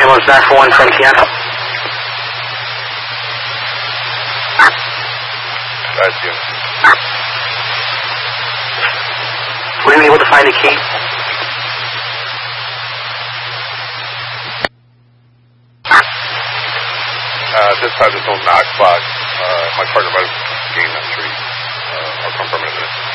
Ambulance 941 from Seattle. That's you. Were you able to find a key? This time there's no knock box. My partner might have gained that tree. I'll confirm in a minute.